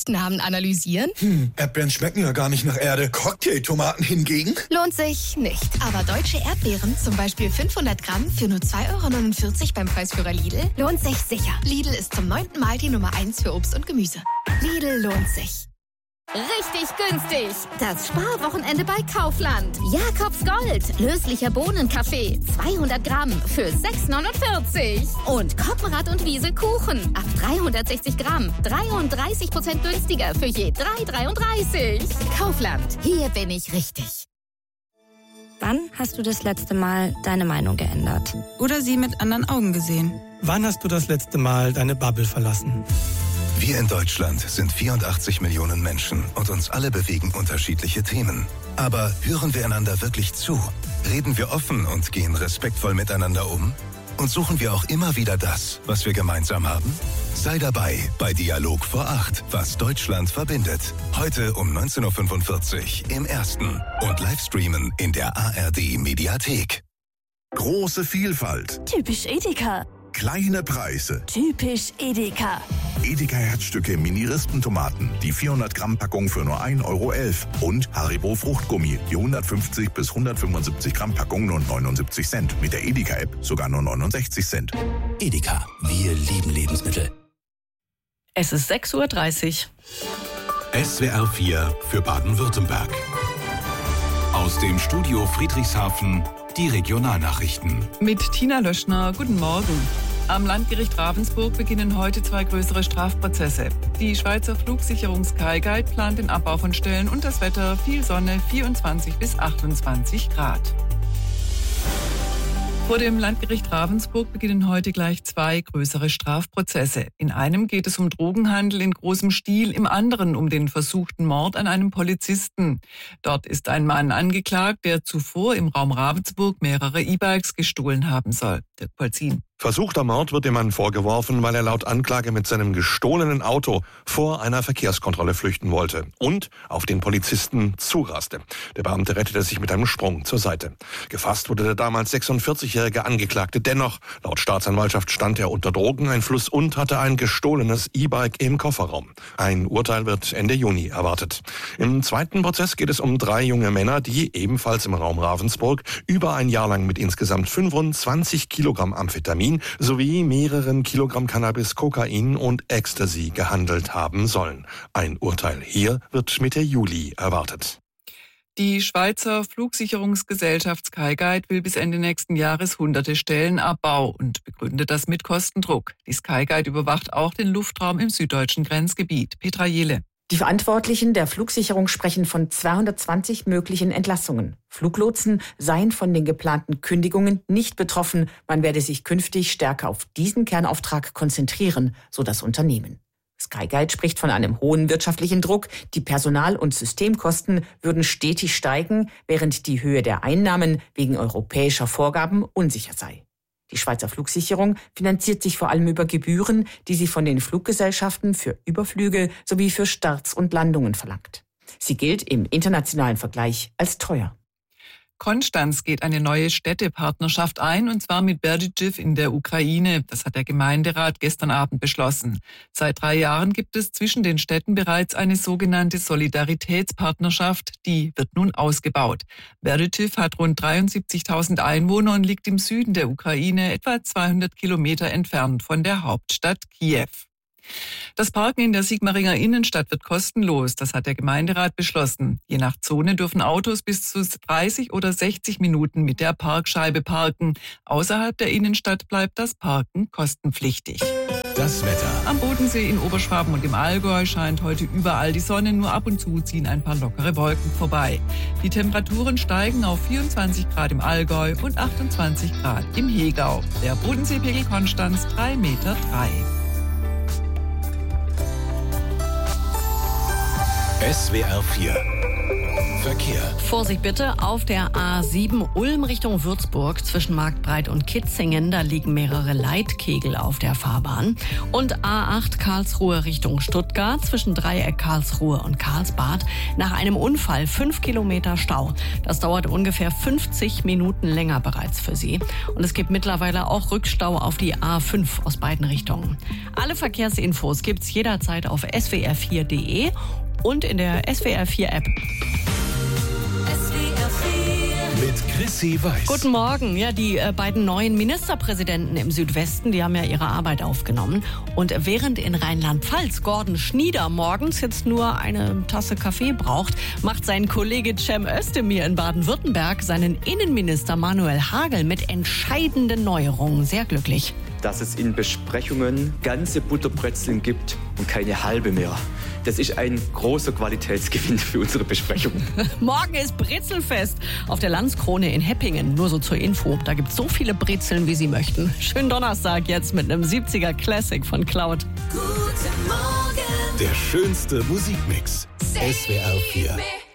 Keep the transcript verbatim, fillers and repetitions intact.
Fruchtnamen analysieren? Hm, Erdbeeren schmecken ja gar nicht nach Erde. Cocktailtomaten hingegen? Lohnt sich nicht. Aber deutsche Erdbeeren, zum Beispiel fünfhundert Gramm für nur zwei Euro neunundvierzig beim Preisführer Lidl, lohnt sich sicher. Lidl ist zum neunten Mal die Nummer eins für Obst und Gemüse. Lidl lohnt sich. Richtig günstig. Das Sparwochenende bei Kaufland. Jakobs Gold. Löslicher Bohnenkaffee. zweihundert Gramm für sechs neunundvierzig. Und Koppenrad und Wiese Kuchen. Ab dreihundertsechzig Gramm. dreiunddreißig Prozent günstiger für je drei dreiunddreißig. Kaufland. Hier bin ich richtig. Wann hast du das letzte Mal deine Meinung geändert? Oder sie mit anderen Augen gesehen? Wann hast du das letzte Mal deine Bubble verlassen? Wir in Deutschland sind vierundachtzig Millionen Menschen und uns alle bewegen unterschiedliche Themen. Aber hören wir einander wirklich zu? Reden wir offen und gehen respektvoll miteinander um? Und suchen wir auch immer wieder das, was wir gemeinsam haben? Sei dabei bei Dialog vor acht, was Deutschland verbindet. Heute um neunzehn Uhr fünfundvierzig im Ersten und Livestreamen in der A R D-Mediathek. Große Vielfalt. Typisch Edeka. Kleine Preise. Typisch Edeka. Edeka Herzstücke Mini-Rispentomaten, die vierhundert Gramm Packung für nur ein Euro elf. Und Haribo Fruchtgummi, die hundertfünfzig bis hundertfünfundsiebzig Gramm Packung nur neunundsiebzig Cent. Mit der Edeka-App sogar nur neunundsechzig Cent. Edeka, wir lieben Lebensmittel. Es ist sechs Uhr dreißig. S W R vier für Baden-Württemberg. Aus dem Studio Friedrichshafen die Regionalnachrichten. Mit Tina Löschner, guten Morgen. Am Landgericht Ravensburg beginnen heute zwei größere Strafprozesse. Die Schweizer Flugsicherung Skyguide plant den Abbau von Stellen und das Wetter, viel Sonne, vierundzwanzig bis achtundzwanzig Grad. Vor dem Landgericht Ravensburg beginnen heute gleich zwei größere Strafprozesse. In einem geht es um Drogenhandel in großem Stil, im anderen um den versuchten Mord an einem Polizisten. Dort ist ein Mann angeklagt, der zuvor im Raum Ravensburg mehrere E-Bikes gestohlen haben soll. Dirk Polzin. Versuchter Mord wird dem Mann vorgeworfen, weil er laut Anklage mit seinem gestohlenen Auto vor einer Verkehrskontrolle flüchten wollte und auf den Polizisten zuraste. Der Beamte rettete sich mit einem Sprung zur Seite. Gefasst wurde der damals sechsundvierzigjährige Angeklagte. Dennoch, laut Staatsanwaltschaft stand er unter Drogeneinfluss und hatte ein gestohlenes E-Bike im Kofferraum. Ein Urteil wird Ende Juni erwartet. Im zweiten Prozess geht es um drei junge Männer, die ebenfalls im Raum Ravensburg über ein Jahr lang mit insgesamt fünfundzwanzig Kilogramm Amphetamin sowie mehreren Kilogramm Cannabis, Kokain und Ecstasy gehandelt haben sollen. Ein Urteil hier wird Mitte Juli erwartet. Die Schweizer Flugsicherungsgesellschaft Skyguide will bis Ende nächsten Jahres hunderte Stellen abbauen und begründet das mit Kostendruck. Die Skyguide überwacht auch den Luftraum im süddeutschen Grenzgebiet. Petra Jele. Die Verantwortlichen der Flugsicherung sprechen von zweihundertzwanzig möglichen Entlassungen. Fluglotsen seien von den geplanten Kündigungen nicht betroffen. Man werde sich künftig stärker auf diesen Kernauftrag konzentrieren, so das Unternehmen. Skyguide spricht von einem hohen wirtschaftlichen Druck. Die Personal- und Systemkosten würden stetig steigen, während die Höhe der Einnahmen wegen europäischer Vorgaben unsicher sei. Die Schweizer Flugsicherung finanziert sich vor allem über Gebühren, die sie von den Fluggesellschaften für Überflüge sowie für Starts und Landungen verlangt. Sie gilt im internationalen Vergleich als teuer. Konstanz geht eine neue Städtepartnerschaft ein, und zwar mit Berdychiv in der Ukraine. Das hat der Gemeinderat gestern Abend beschlossen. Seit drei Jahren gibt es zwischen den Städten bereits eine sogenannte Solidaritätspartnerschaft. Die wird nun ausgebaut. Berdychiv hat rund dreiundsiebzigtausend Einwohner und liegt im Süden der Ukraine, etwa zweihundert Kilometer entfernt von der Hauptstadt Kiew. Das Parken in der Sigmaringer Innenstadt wird kostenlos. Das hat der Gemeinderat beschlossen. Je nach Zone dürfen Autos bis zu dreißig oder sechzig Minuten mit der Parkscheibe parken. Außerhalb der Innenstadt bleibt das Parken kostenpflichtig. Das Wetter. Am Bodensee, in Oberschwaben und im Allgäu scheint heute überall die Sonne. Nur ab und zu ziehen ein paar lockere Wolken vorbei. Die Temperaturen steigen auf vierundzwanzig Grad im Allgäu und achtundzwanzig Grad im Hegau. Der Bodenseepegel Konstanz drei Meter drei. S W R vier Verkehr. Vorsicht bitte auf der A sieben Ulm Richtung Würzburg zwischen Marktbreit und Kitzingen. Da liegen mehrere Leitkegel auf der Fahrbahn. Und A acht Karlsruhe Richtung Stuttgart zwischen Dreieck Karlsruhe und Karlsbad. Nach einem Unfall fünf Kilometer Stau. Das dauert ungefähr fünfzig Minuten länger bereits für Sie. Und es gibt mittlerweile auch Rückstau auf die A fünf aus beiden Richtungen. Alle Verkehrsinfos gibt's jederzeit auf s w r vier punkt d e und in der S W R vier App. Mit Chrissy Weiß. Guten Morgen. Ja, die äh, beiden neuen Ministerpräsidenten im Südwesten, die haben ja ihre Arbeit aufgenommen. Und während in Rheinland-Pfalz Gordon Schnieder morgens jetzt nur eine Tasse Kaffee braucht, macht sein Kollege Cem Özdemir in Baden-Württemberg seinen Innenminister Manuel Hagel mit entscheidenden Neuerungen sehr glücklich. Dass es in Besprechungen ganze Butterbrezeln gibt und keine halbe mehr. Das ist ein großer Qualitätsgewinn für unsere Besprechungen. Morgen ist Brezelfest auf der Landskrone in Heppingen. Nur so zur Info, da gibt es so viele Brezeln, wie Sie möchten. Schönen Donnerstag jetzt mit einem siebziger Classic von Cloud. Guten Morgen. Der schönste Musikmix. S W R vier.